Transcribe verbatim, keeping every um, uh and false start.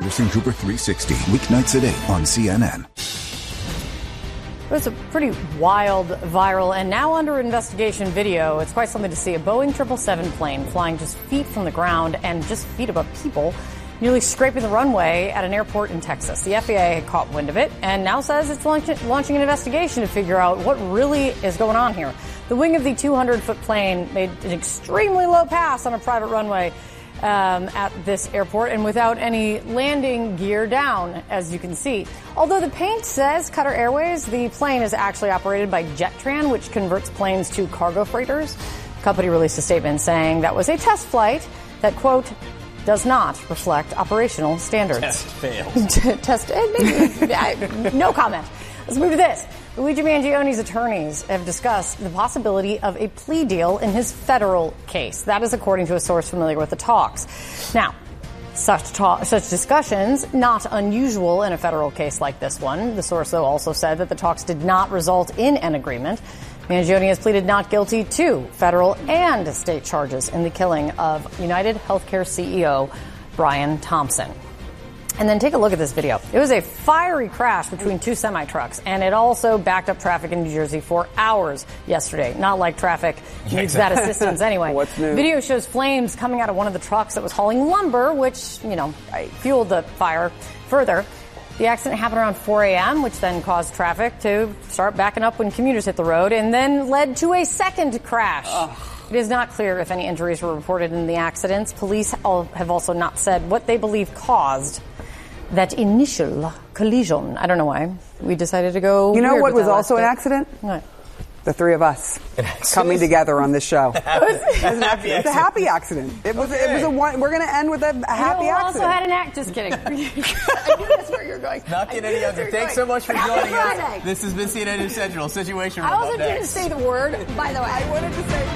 Anderson Cooper three sixty, weeknights at eight on C N N. It was a pretty wild, viral, and now under investigation video. It's quite something to see. A Boeing triple seven plane flying just feet from the ground and just feet above people, nearly scraping the runway at an airport in Texas. The F A A had caught wind of it and now says it's launch- launching an investigation to figure out what really is going on here. The wing of the two hundred foot plane made an extremely low pass on a private runway Um, at this airport and without any landing gear down, as you can see. Although the paint says Qatar Airways, the plane is actually operated by Jetran, which converts planes to cargo freighters. The company released a statement saying that was a test flight that, quote, does not reflect operational standards. Test fails. Test, maybe, no comment. Let's move to this. Luigi Mangione's attorneys have discussed the possibility of a plea deal in his federal case. That is according to a source familiar with the talks. Now, such talk, such discussions, not unusual in a federal case like this one. The source, though, also said that the talks did not result in an agreement. Mangione has pleaded not guilty to federal and state charges in the killing of United Healthcare C E O Brian Thompson. And then take a look at this video. It was a fiery crash between two semi-trucks, and it also backed up traffic in New Jersey for hours yesterday. Not like traffic needs that assistance anyway. What's new? Video shows flames coming out of one of the trucks that was hauling lumber, which, you know, fueled the fire further. The accident happened around four a.m., which then caused traffic to start backing up when commuters hit the road, and then led to a second crash. Ugh. It is not clear if any injuries were reported in the accidents. Police have also not said what they believe caused that initial collision. I don't know why we decided to go. You know weird what with was that also an bit. accident? What? The three of us coming together on this show. It was an accident. It's a happy accident. It was. Okay. It was a one. We're going to end with a, a happy you know, accident. Also had an act. Just kidding. I knew that's where you're going. Not get any other. Thanks so much for joining us. This has been C N N News Central. Situation. I also didn't say the word, by the way. I wanted to say.